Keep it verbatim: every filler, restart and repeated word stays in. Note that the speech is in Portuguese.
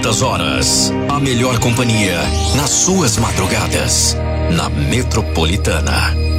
Altas horas. A melhor companhia nas suas madrugadas. Na Metropolitana.